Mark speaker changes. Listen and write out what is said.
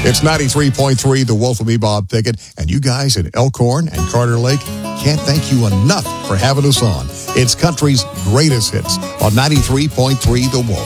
Speaker 1: It's 93.3 The Wolf with me, Bob Pickett, and you guys at Elkhorn and Carter Lake can't thank you enough for having us on. It's country's greatest hits on 93.3 The Wolf.